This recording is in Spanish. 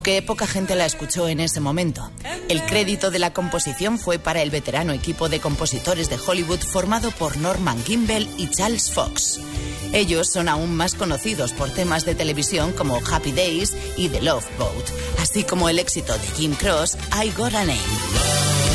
que poca gente la escuchó en ese momento. El crédito de la composición fue para el veterano equipo de compositores de Hollywood formado por Norman Gimbel y Charles Fox. Ellos son aún más conocidos por temas de televisión como Happy Days y The Love Boat, así como el éxito de Jim Croce, I Got a Name.